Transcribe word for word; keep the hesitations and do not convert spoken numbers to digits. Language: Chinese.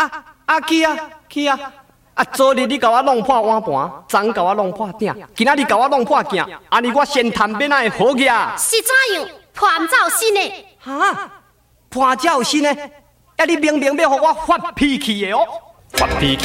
啊啊去啊去啊！啊，昨日你甲我弄破碗盘，昨甲我弄破鼎，今仔日甲我弄破镜，安尼我先谈变哪会好个啊？ 是怎样？破唔走心呢？ 哈，破照心呢？啊，你明明要互我发脾气的哦，发脾气。